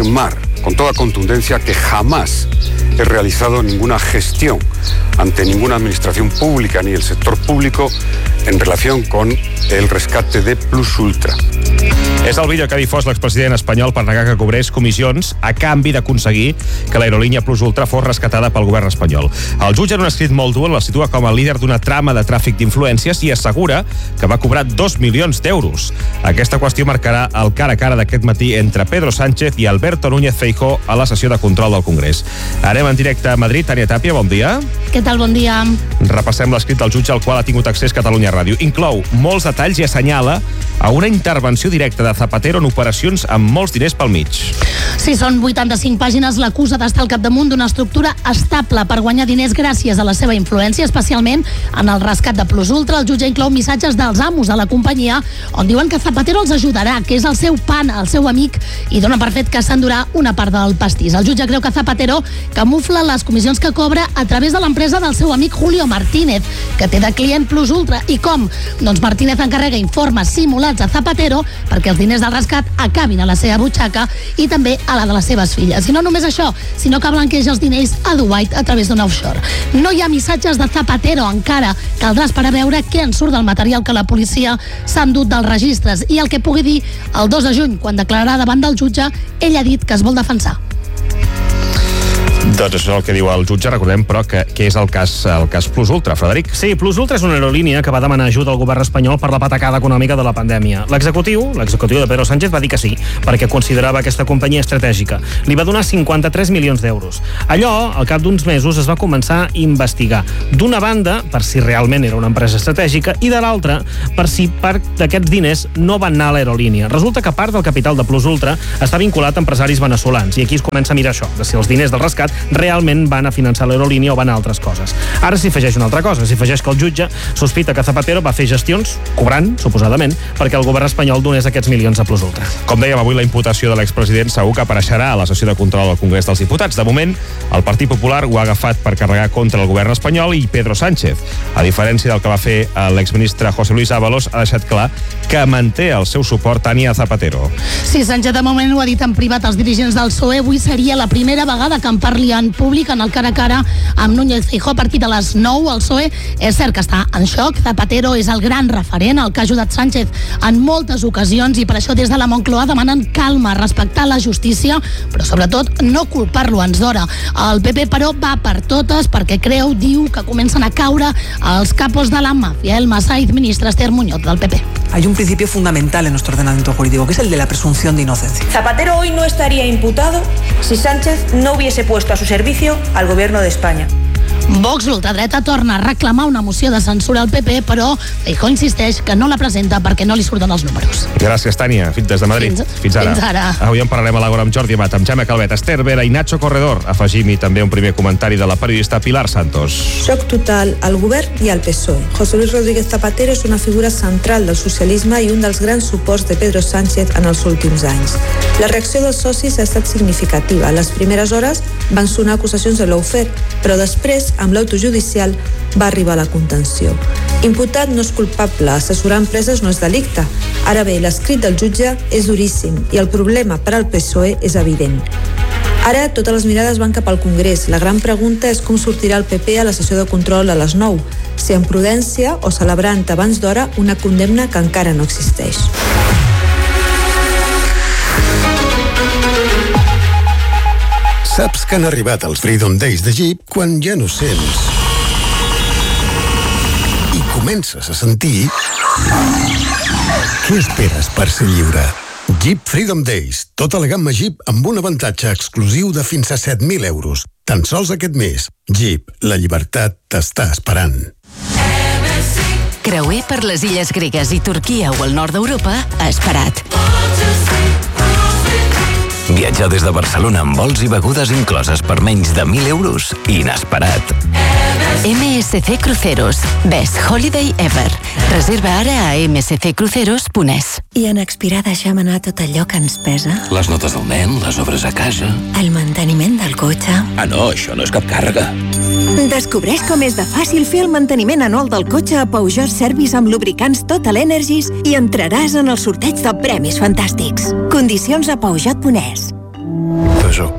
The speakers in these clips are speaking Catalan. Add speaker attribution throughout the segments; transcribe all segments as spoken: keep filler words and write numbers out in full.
Speaker 1: afirmar con toda contundencia que jamás he realizado ninguna gestión ante ninguna administración pública ni el sector público en relación con el rescate de Plus Ultra.
Speaker 2: És el vídeo que ha difós l'expresident espanyol per negar que cobrés comissions a canvi d'aconseguir que l'aerolínia Plus Ultra fos rescatada pel govern espanyol. El jutge, en un escrit molt dur, la situa com a líder d'una trama de tràfic d'influències i assegura que va cobrar dos milions d'euros. Aquesta qüestió marcarà el cara a cara d'aquest matí entre Pedro Sánchez i Alberto Núñez Feijóo a la sessió de control del Congrés. Anem en directe a Madrid. Tània Tàpia, bon dia.
Speaker 3: Què tal, bon dia.
Speaker 2: Repassem l'escrit del jutge al qual ha tingut accés Catalunya Ràdio. Inclou molts detalls i assenyala a una intervenció directa de Zapatero en operacions amb molts diners pel mig.
Speaker 3: Sí, són vuitanta-cinc pàgines. L'acusa d'estar al capdamunt d'una estructura estable per guanyar diners gràcies a la seva influència, especialment en el rescat de Plus Ultra. El jutge inclou missatges dels amos de la companyia on diuen que Zapatero els ajudarà, que és el seu pana, el seu amic, i dona per fet que s'endurà una part del pastís. El jutge creu que Zapatero camufla les comissions que cobra a través de l'empresa del seu amic Julio Martínez, que té de client Plus Ultra. I com? Doncs Martínez encarrega informes simulats a Zapatero perquè els diners del rescat acabin a la seva butxaca i també a la de les seves filles. I no només això, sinó que blanqueja els diners a Dubai a través d'un offshore. No hi ha missatges de Zapatero encara. Caldrà esperar a veure què en surt del material que la policia s'ha endut dels registres. I el que pugui dir el dos de juny, quan declararà davant del jutge, ell ha dit que es vol defensar.
Speaker 2: Doncs això és el que diu el jutge. Recordem, però, que, que és el cas, el cas Plus Ultra. Frederic?
Speaker 4: Sí, Plus Ultra és una aerolínia que va demanar ajuda al govern espanyol per la patacada econòmica de la pandèmia. L'executiu, l'executiu de Pedro Sánchez va dir que sí, perquè considerava aquesta companyia estratègica. Li va donar cinquanta-tres milions d'euros. Allò, al cap d'uns mesos, es va començar a investigar. D'una banda, per si realment era una empresa estratègica, i de l'altra, per si part d'aquests diners no van anar a l'aerolínia. Resulta que part del capital de Plus Ultra està vinculat a empresaris veneçolans, i aquí es comença a mirar això, de si els diners del rescat realment van a finançar l'aerolínia o van a altres coses. Ara s'hi afegeix una altra cosa, s'hi afegeix que el jutge sospita que Zapatero va fer gestions, cobrant, suposadament, perquè el govern espanyol donés aquests milions a Plus Ultra.
Speaker 2: Com dèiem, avui la imputació de l'expresident segur que apareixerà a la sessió de control del Congrés dels Diputats. De moment, el Partit Popular ho ha agafat per carregar contra el govern espanyol i Pedro Sánchez. A diferència del que va fer l'exministre José Luis Ábalos, ha deixat clar que manté el seu suport Tània Zapatero.
Speaker 3: Sí, Sánchez de moment ho ha dit en privat als dirigents del P S O E. Avui seria la primera vegada que en parli en públic en el cara a cara amb Núñez Feijóo a partir de les nou. El P S O E és cert que està en xoc. Zapatero és el gran referent, el que ha ajudat Sánchez en moltes ocasions, i per això des de la Moncloa demanen calma, respectar la justícia, però sobretot no culpar-lo ens d'hora. El P P, però, va per totes perquè creu, diu, que comencen a caure els capos de la mafia. El Masaiz, ministre Esther Muñoz, del P P.
Speaker 5: Hay un principio fundamental en nuestro ordenamiento jurídico, que es el de la presunción de inocencia.
Speaker 6: Zapatero hoy no estaría imputado si Sánchez no hubiese puesto a su servicio al gobierno de España.
Speaker 3: Vox, l'ultradreta, torna a reclamar una moció de censura al P P, però Feijóo insisteix que no la presenta perquè no li surten els números.
Speaker 2: Gràcies, Tània. Fins des de Madrid.
Speaker 3: Fins,
Speaker 2: fins ara.
Speaker 3: Fins ara.
Speaker 2: Avui en parlarem a l'Àgora amb Jordi Amat, amb Jaume Calvet, Esther Vera i Nacho Corredor. Afegim-hi també un primer comentari de la periodista Pilar Santos.
Speaker 7: Xoc total al govern i al P S O E. José Luis Rodríguez Zapatero és una figura central del socialisme i un dels grans suports de Pedro Sánchez en els últims anys. La reacció dels socis ha estat significativa. A les primeres hores van sonar acusacions de lawfare, però després, amb l'autojudicial, va arribar la contenció. Imputat no és culpable, assessorar empreses no és delicte. Ara bé, l'escrit del jutge és duríssim i el problema per al P S O E és evident. Ara totes les mirades van cap al Congrés. La gran pregunta és com sortirà el P P a la sessió de control a les nou, si amb prudència o celebrant abans d'hora una condemna que encara no existeix.
Speaker 8: Saps que han arribat els Freedom Days de Jeep quan ja no sents i comences a sentir. Què esperes per ser lliure? Jeep Freedom Days, tota la gamma Jeep amb un avantatge exclusiu de fins a set mil euros. Tan sols aquest mes. Jeep, la llibertat t'està esperant.
Speaker 9: Creuer per les illes gregues i Turquia o el nord d'Europa ha esperat.
Speaker 10: Viatjar des de Barcelona amb vols i begudes incloses per menys de mil euros. Inesperat.
Speaker 9: M S C Cruceros. Best Holiday Ever. Reserva ara a m s c cruceros punt e s.
Speaker 11: I en expirar deixem anar tot allò que ens pesa?
Speaker 10: Les notes del nen, les obres a casa...
Speaker 11: El manteniment del cotxe...
Speaker 10: Ah, no, això no és cap càrrega.
Speaker 11: Descobreix com és de fàcil fer el manteniment anual del cotxe a Peugeot Service amb lubricants Total Energies i entraràs en el sorteig de premis fantàstics. Condicions a peugeot punt e s.
Speaker 12: Peugeot.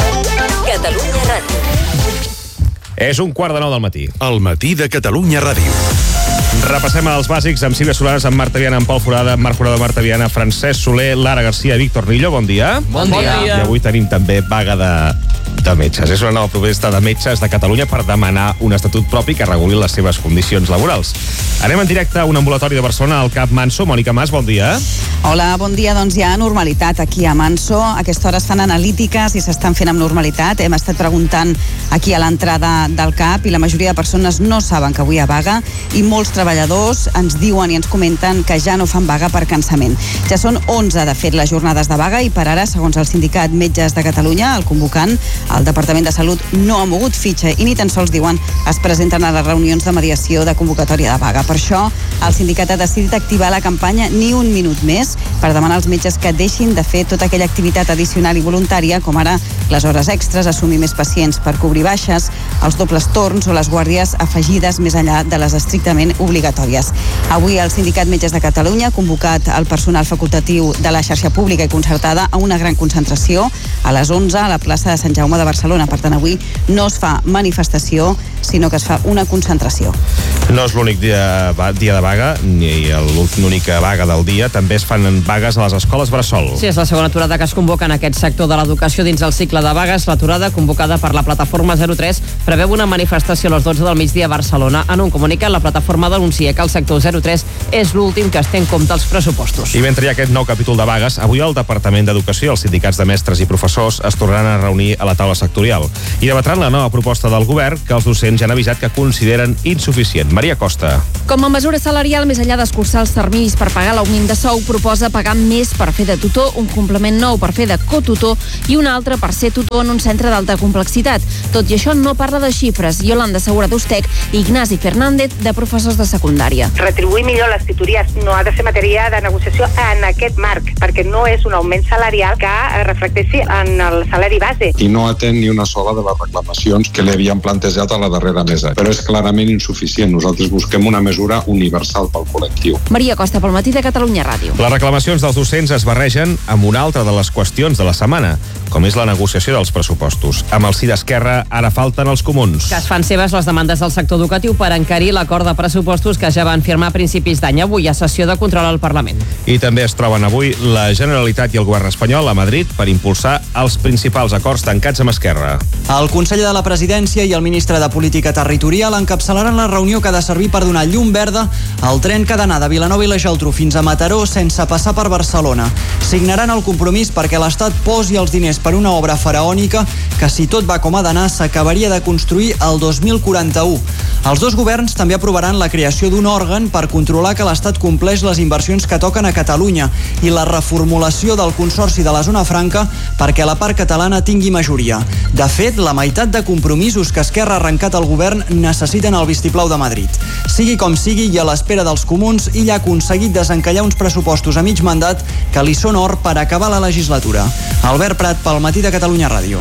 Speaker 13: Catalunya Ràdio.
Speaker 2: És un quart de nou del matí.
Speaker 12: El matí de Catalunya Ràdio.
Speaker 2: Repassem els bàsics amb Sílvia Solanes, amb Marta Viana, amb Pol Forada, Marc Forada, Marta Viana, Francesc Soler, Lara Garcia, Víctor Nillo. Bon dia.
Speaker 14: Bon dia.
Speaker 2: I avui tenim també vaga de, de metges. És una nova protesta de metges de Catalunya per demanar un estatut propi que reguli les seves condicions laborals. Anem en directe a un ambulatori de Barcelona, al Cap Manso. Mònica Mas, bon dia.
Speaker 15: Hola, bon dia. Doncs hi ha normalitat aquí a Manso. A aquesta hora es fan analítiques i s'estan fent amb normalitat. Hem estat preguntant aquí a l'entrada del CAP i la majoria de persones no saben que avui hi ha vaga i molts treballadors ens diuen i ens comenten que ja no fan vaga per cansament. Ja són onze, de fet, les jornades de vaga i per ara, segons el sindicat Metges de Catalunya, el convocant, el Departament de Salut no ha mogut fitxa i ni tan sols, diuen, es presenten a les reunions de mediació de convocatòria de vaga. Per això, el sindicat ha decidit activar la campanya Ni un minut més per demanar als metges que deixin de fer tota aquella activitat addicional i voluntària, com ara les hores extres, assumir més pacients per cobrir baixes, els dobles torns o les guàrdies afegides més enllà de les estrictament obligatòries. Avui el Sindicat Metges de Catalunya ha convocat el personal facultatiu de la xarxa pública i concertada a una gran concentració a les onze a la plaça de Sant Jaume de Barcelona. Per tant, avui no es fa manifestació, sinó que es fa una concentració.
Speaker 2: No és l'únic dia, dia de vaga, ni l'única vaga del dia. També es fan vagues a les escoles bressol.
Speaker 14: Sí, és la segona aturada que es convoca en aquest sector de l'educació dins el cicle de vagues. L'aturada, convocada per la plataforma zero tres, preveu una manifestació a les dotze del migdia a Barcelona. En un comunicat, la plataforma denuncia que el sector zero tres és l'últim que es té en compte els pressupostos.
Speaker 2: I mentre hi ha aquest nou capítol de vagues, avui el Departament d'Educació i els sindicats de mestres i professors es tornaran a reunir a la taula sectorial i debatran la nova proposta del govern que els docents ja han avisat que consideren insuficient. Maria Costa.
Speaker 16: Com a mesura salarial, més enllà d'escurçar els terminis per pagar l'augment de sou, proposa pagar més per fer de tutor, un complement nou per fer de cotutor i un altre per ser tutor en un centre d'alta complexitat. Tot i això, no parla de xifres. Yolanda Segura d'Ustec i Ignasi Fernández, de professors de secundària.
Speaker 17: Retribuir millor les tutories no ha de ser matèria de negociació en aquest marc, perquè no és un augment salarial que reflecteixi en el salari base.
Speaker 18: I no atén ni una sola de les reclamacions que li havien plantejat a la darrera mesa, però és clarament insuficient. Nosaltres busquem una mesura universal pel col·lectiu.
Speaker 16: Maria Costa, pel matí de Catalunya Ràdio.
Speaker 2: Les reclamacions dels docents es barregen amb una altra de les qüestions de la setmana, com és la negociació dels pressupostos. Amb el sí d'Esquerra, ara falten els comuns.
Speaker 14: Que es fan seves les demandes del sector educatiu per encarir l'acord de pressupostos que ja van firmar a principis d'any, avui a sessió de control al Parlament.
Speaker 2: I també es troben avui la Generalitat i el govern espanyol a Madrid per impulsar els principals acords tancats amb Esquerra.
Speaker 19: El conseller de la Presidència i el ministre de Política Territorial encapçalaran la reunió que ha de servir per donar llum verda al tren que ha d'anar de Vilanova i la Geltrú fins a Mataró sense passar per Barcelona. Signaran el compromís perquè l'Estat posi els diners per una obra faraònica que, si tot va com ha d'anar, s'acabaria de construir el dos mil quaranta-u. Els dos governs també aprovaran la creació d'un òrgan per controlar que l'Estat compleix les inversions que toquen a Catalunya i la reformulació del Consorci de la Zona Franca perquè la part catalana tingui majoria. De fet, la meitat de compromisos que Esquerra ha arrencat al govern necessiten el vistiplau de Madrid. Sigui com sigui, i a l'espera dels comuns, ell ha aconseguit desencallar uns pressupostos a mig mandat que li són or per acabar la legislatura. Albert Prat, pel matí de Catalunya Ràdio.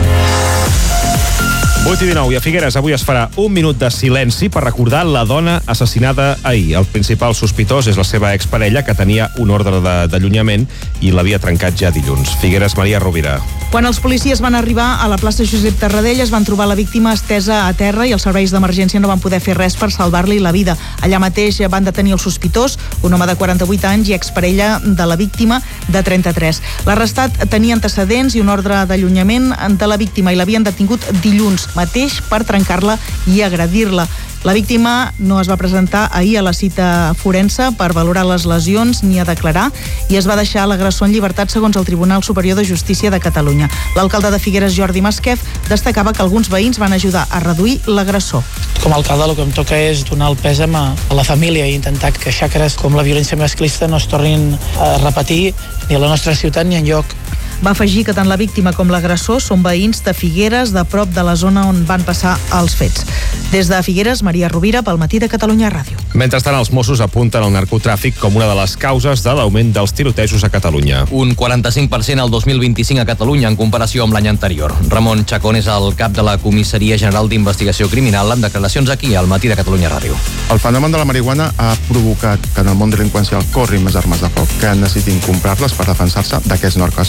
Speaker 2: vuit i dinou, i a Figueres avui es farà un minut de silenci per recordar la dona assassinada ahir. El principal sospitós és la seva exparella, que tenia un ordre d'allunyament i l'havia trencat ja dilluns. Figueres, Maria Rovira.
Speaker 20: Quan els policies van arribar a la plaça Josep Tarradellas, van trobar la víctima estesa a terra i els serveis d'emergència no van poder fer res per salvar-li la vida. Allà mateix van detenir el sospitós, un home de quaranta-vuit anys i exparella de la víctima de trenta-tres. L'arrestat tenia antecedents i un ordre d'allunyament de la víctima i l'havien detingut dilluns mateix per trencar-la i agredir-la. La víctima no es va presentar ahir a la cita forense per valorar les lesions ni a declarar i es va deixar l'agressor en llibertat segons el Tribunal Superior de Justícia de Catalunya. L'alcalde de Figueres, Jordi Masquef, destacava que alguns veïns van ajudar a reduir l'agressor.
Speaker 21: Com a alcalde el que em toca és donar el pèsam a la família i intentar que xacres com la violència masclista no es tornin a repetir ni a la nostra ciutat ni enlloc.
Speaker 20: Va afegir que tant la víctima com l'agressor són veïns de Figueres, de prop de la zona on van passar els fets. Des de Figueres, Maria Rovira, pel matí de Catalunya Ràdio.
Speaker 2: Mentrestant, els Mossos apunten el narcotràfic com una de les causes de l'augment dels tirotejos a Catalunya.
Speaker 22: Un quaranta-cinc per cent el dos mil vint-i-cinc a Catalunya en comparació amb l'any anterior. Ramon Chacón és el cap de la Comissaria General d'Investigació Criminal, amb declaracions aquí al matí de Catalunya Ràdio.
Speaker 23: El fenomen de la marihuana ha provocat que en el món delinqüencial corrin més armes de foc, que necessitin comprar-les per defensar-se d'aquests narcoassalts i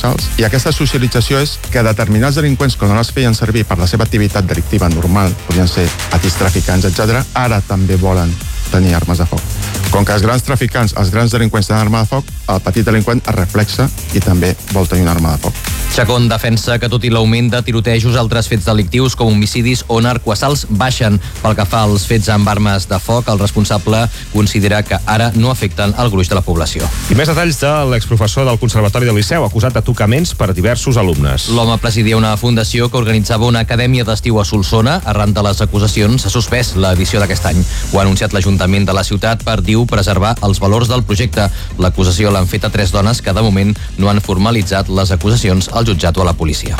Speaker 23: I aquesta socialització és que determinats delinqüents que no les feien servir per la seva activitat delictiva normal, podien ser atis traficants, etcètera, ara també volen tenir armes de foc. Com que els grans traficants, els grans delinqüents tenen arma de foc, el petit delinqüent es reflexa i també vol tenir una arma de foc.
Speaker 22: Chacón defensa que tot i l'augment de tirotejos, altres fets delictius com homicidis o narcoassalts baixen. Pel que fa als fets amb armes de foc, el responsable considera que ara no afecten el gruix de la població.
Speaker 2: I més detalls de l'exprofessor del Conservatori del Liceu, acusat de tocaments per diversos alumnes.
Speaker 22: L'home presidia una fundació que organitzava una acadèmia d'estiu a Solsona. Arran de les acusacions, s'ha suspès l'edició d'aquest any. Ho ha anunciat l'Ajuntament de la ciutat per, diu, preservar els valors del projecte. L'acusació l'han fet a tres dones que, de moment, no han formalitzat les acusacions al jutjat o a la policia.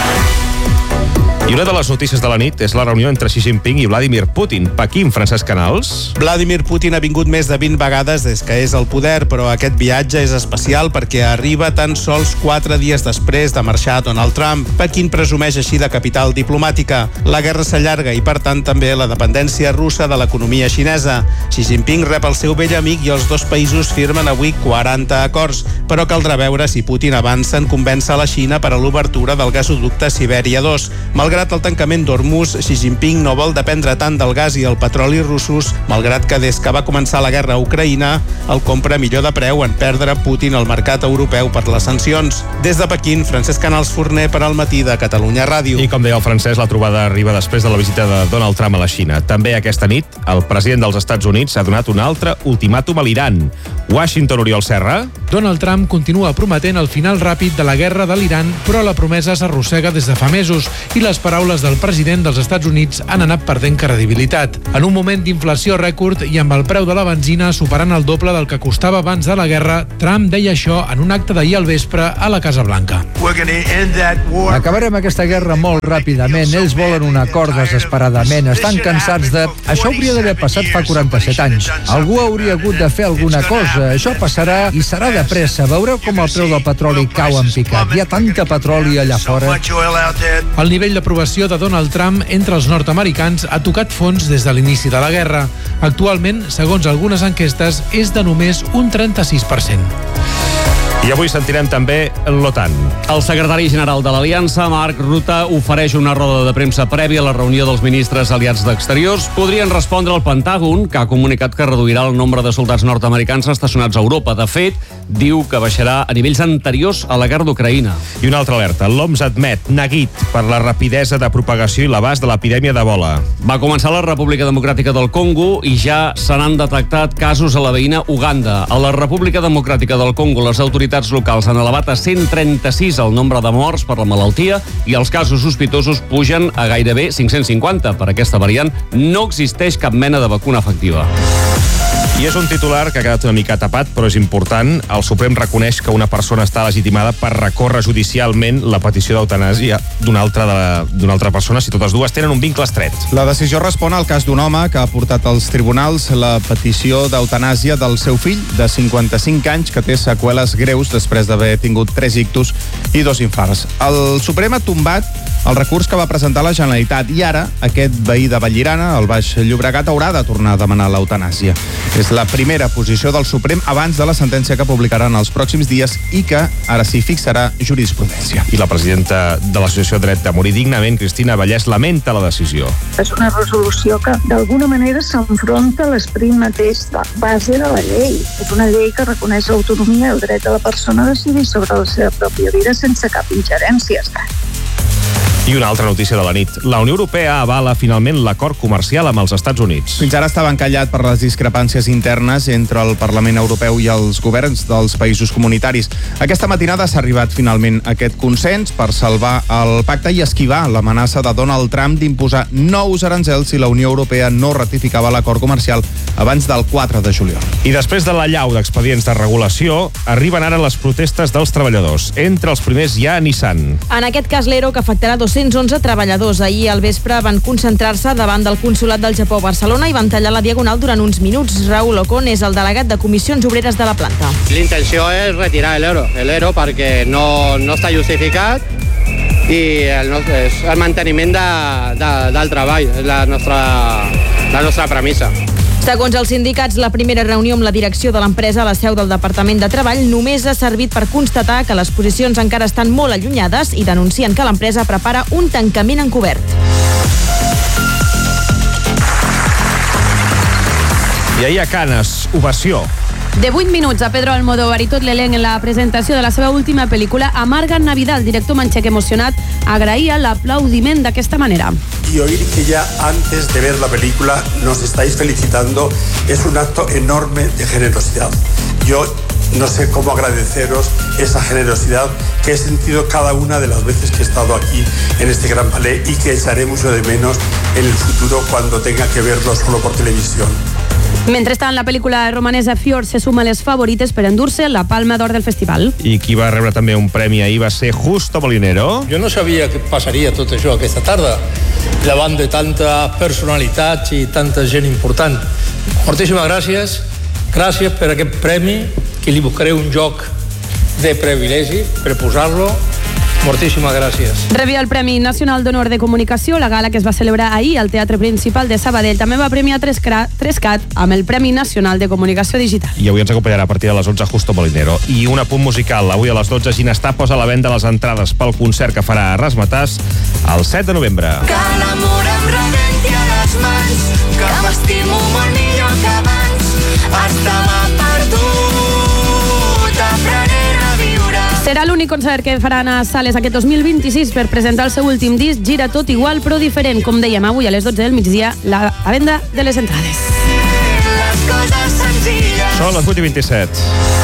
Speaker 2: I una de les notícies de la nit és la reunió entre Xi Jinping i Vladimir Putin. Pequín, Francesc Canals.
Speaker 1: Vladimir Putin ha vingut més de vint vegades des que és al poder, però aquest viatge és especial perquè arriba tan sols quatre dies després de marxar Donald Trump. Pequín presumeix així de capital diplomàtica. La guerra s'allarga i, per tant, també la dependència russa de l'economia xinesa. Xi Jinping rep el seu vell amic i els dos països firmen avui quaranta acords, però caldrà veure si Putin avança en convèncer la Xina per a l'obertura del gasoducte Sibèria dos. Malgrat el tancament d'Hormuz, Xi Jinping no vol dependre tant del gas i el petroli russos, malgrat que des que va començar la guerra a Ucraïna el compra millor de preu en perdre Putin al mercat europeu per les sancions. Des de Pequín, Francesc Canals Forner per al Matí de Catalunya Ràdio.
Speaker 2: I com deia el Francesc, la trobada arriba després de la visita de Donald Trump a la Xina. També aquesta nit, el president dels Estats Units ha donat un altre ultimàtum a l'Iran. Washington, Oriol Serra.
Speaker 4: Donald Trump continua prometent el final ràpid de la guerra de l'Iran, però la promesa s'arrossega des de fa mesos i les paraules del president dels Estats Units han anat perdent credibilitat. En un moment d'inflació rècord i amb el preu de la benzina superant el doble del que costava abans de la guerra, Trump deia això en un acte d'ahir al vespre a la Casa Blanca.
Speaker 5: Acabarem aquesta guerra molt ràpidament. Ells volen un acord desesperadament. Estan cansats de... Això hauria d'haver passat fa quaranta-set anys. Algú hauria hagut de fer alguna cosa. Això passarà i serà de pressa. Veureu com el preu del petroli cau en picat. Hi ha tanta petroli allà fora.
Speaker 4: El nivell d'aprovació de Donald Trump entre els nord-americans ha tocat fons des de l'inici de la guerra. Actualment, segons algunes enquestes, és de només un trenta-sis per cent.
Speaker 2: I avui sentirem també l'OTAN.
Speaker 24: El secretari general de l'Aliança, Marc Rutte, ofereix una roda de premsa prèvia a la reunió dels ministres aliats d'Exteriors. Podrien respondre al Pentàgon, que ha comunicat que reduirà el nombre de soldats nord-americans estacionats a Europa. De fet, diu que baixarà a nivells anteriors a la guerra d'Ucraïna.
Speaker 2: I una altra alerta. L'O M S admet neguit per la rapidesa de propagació i l'abast de l'epidèmia d'Ebola.
Speaker 24: Va començar a la República Democràtica del Congo i ja se n'han detectat casos a la veïna Uganda. A la República Democràtica del Congo, les autoritats locals han elevat a cent trenta-sis el nombre de morts per la malaltia i els casos sospitosos pugen a gairebé cinc-cents cinquanta. Per aquesta variant no existeix cap mena de vacuna efectiva.
Speaker 2: I és un titular que ha quedat una mica tapat, però és important. El Suprem reconeix que una persona està legitimada per recórrer judicialment la petició d'eutanàsia d'una altra, de, d'una altra persona si totes dues tenen un vincle estret.
Speaker 1: La decisió respon al cas d'un home que ha portat als tribunals la petició d'eutanàsia del seu fill de cinquanta-cinc anys que té seqüeles greus després d'haver tingut tres ictus i dos infarts. El Suprem ha tombat el recurs que va presentar la Generalitat i ara aquest veí de Vallirana, el Baix Llobregat, haurà de tornar a demanar l'eutanàsia. És la primera posició del Suprem abans de la sentència que publicaran els pròxims dies i que ara s'hi fixarà jurisprudència.
Speaker 2: I la presidenta de l'Associació Dret a Morir Dignament, Cristina Vallès, lamenta la decisió.
Speaker 25: És una resolució que d'alguna manera s'enfronta a l'esperit mateix de base de la llei. És una llei que reconeix l'autonomia i el dret de la persona a decidir sobre la seva pròpia vida sense cap ingerència.
Speaker 2: I una altra notícia de la nit. La Unió Europea avala finalment l'acord comercial amb els Estats Units.
Speaker 1: Fins ara estava encallat per les discrepàncies internes entre el Parlament Europeu i els governs dels països comunitaris. Aquesta matinada s'ha arribat finalment a aquest consens per salvar el pacte i esquivar l'amenaça de Donald Trump d'imposar nous aranzels si la Unió Europea no ratificava l'acord comercial abans del quatre de juliol.
Speaker 2: I després de l'allau d'expedients de regulació, arriben ara les protestes dels treballadors. Entre els primers hi ha Nissan.
Speaker 16: En aquest cas, l'E R O, que afectarà dos-cents onze treballadors. Ahir al vespre van concentrar-se davant del Consolat del Japó a Barcelona i van tallar la diagonal durant uns minuts. Raúl Ocon és el delegat de Comissions Obreres de la planta.
Speaker 26: L'intenció és retirar l'E R O, l'E R O perquè no, no està justificat i el, és el manteniment de, de, del treball, és la nostra, la nostra premissa.
Speaker 3: Segons els sindicats, la primera reunió amb la direcció de l'empresa a la seu del Departament de Treball només ha servit per constatar que les posicions encara estan molt allunyades i denuncien que l'empresa prepara un tancament encobert.
Speaker 2: I ahir a Canes, ovació.
Speaker 6: De vuit minuts a Pedro Almodóvar y tot l'elenc en la presentació de la seva última pel·lícula, Amarga Navidad, el director manxec emocionat agraïa l'aplaudiment d'aquesta manera.
Speaker 7: Y oír que ya antes de ver la película nos estáis felicitando es un acto enorme de generosidad. Yo no sé cómo agradeceros esa generosidad que he sentido cada una de las veces que he estado aquí en este gran palé y que echaré mucho de menos en el futuro cuando tenga que verlo solo por televisión.
Speaker 6: Mentrestant, la pel·lícula romanesa Fior se suma a les favorites per endur-se la Palma d'Or del festival.
Speaker 2: I qui va rebre també un premi ahir va ser Justo Molinero.
Speaker 8: Jo no sabia que passaria tot això aquesta tarda, davant de tantes personalitats i tanta gent important. Moltíssimes gràcies, gràcies per aquest premi, que li buscaré un joc de privilegi per posar-lo. Moltíssimes gràcies.
Speaker 6: Rebia el Premi Nacional d'Honor de Comunicació, la gala que es va celebrar ahir al Teatre Principal de Sabadell. També va premiar Trescat amb el Premi Nacional de Comunicació Digital.
Speaker 2: I avui ens acompanyarà a partir de les onze Justo Molinero. I un apunt musical. Avui a les dotze Ginestar posa a la venda les entrades pel concert que farà a Razzmatazz el set de novembre.
Speaker 9: Que l'amor em rebenti a les mans, que m'estimo molt millor que abans. Estava perdut, aprenent a viure.
Speaker 6: Serà l'únic concert que faran a sales aquest dos mil vint-i-sis per presentar el seu últim disc, Gira tot igual però diferent. Com dèiem, avui a les dotze del migdia, la venda de les entrades.
Speaker 9: Les coses senzilles.
Speaker 2: Són les vuit i vint-i-set.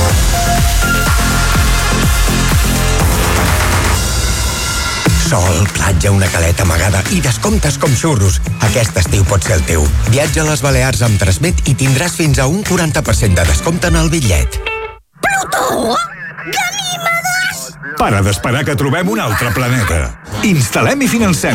Speaker 10: Sol, platja, una caleta amagada i descomptes com xurros. Aquest estiu pot ser el teu. Viatja a les Balears amb Transmet i tindràs fins a un quaranta per cent de descompte en el bitllet.
Speaker 9: Plutó! Ganímedes!
Speaker 27: Para d'esperar que trobem un altre planeta. Instal·lem i financem